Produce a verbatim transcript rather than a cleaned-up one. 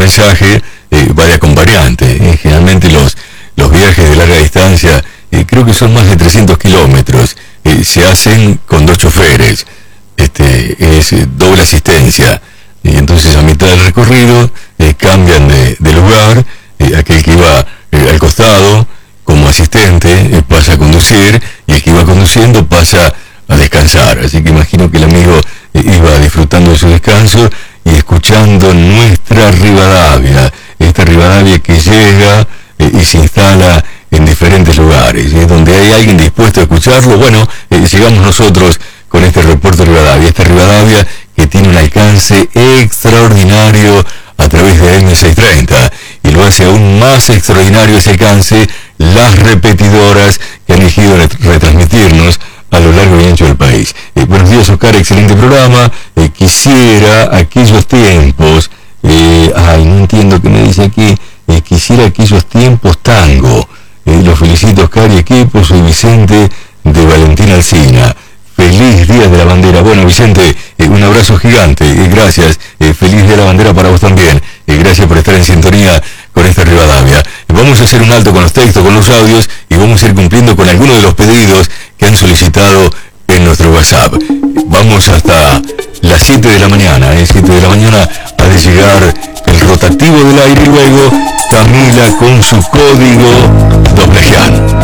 mensaje eh, va de acompañante. Eh, generalmente los, los viajes de larga distancia, eh, creo que son más de trescientos kilómetros, eh, se hacen con dos choferes, este, es eh, doble asistencia, y entonces a mitad del recorrido eh, cambian de, de lugar, eh, aquel que iba eh, al costado como asistente eh, pasa a conducir, y el que iba conduciendo pasa a descansar. Así que imagino que el amigo eh, iba disfrutando de su descanso y escuchando nuestra Rivadavia, esta Rivadavia que llega eh, y se instala en diferentes lugares, es donde hay alguien dispuesto a escucharlo. Bueno, eh, llegamos nosotros con este reporte Rivadavia, esta Rivadavia que tiene un alcance extraordinario a través de eme seiscientos treinta, y lo hace aún más extraordinario ese alcance las repetidoras que han elegido retransmitirnos a lo largo y ancho del país. Eh, buenos días, Oscar, excelente programa. Eh, quisiera aquellos tiempos, eh, ay, no entiendo qué me dice aquí, eh, quisiera aquellos tiempos tango. Eh, los felicito, Oscar y equipo, soy Vicente de Valentín Alsina. Feliz Día de la Bandera. Bueno, Vicente, eh, un abrazo gigante, eh, gracias. Eh, feliz Día de la Bandera para vos también. Eh, gracias por estar en sintonía con esta Rivadavia. Eh, vamos a hacer un alto con los textos, con los audios, y vamos a ir cumpliendo con algunos de los pedidos que han solicitado en nuestro WhatsApp. Vamos hasta las siete de la mañana, eh, siete de la mañana ha de llegar el rotativo del aire, y luego Camila con su código doblejeano.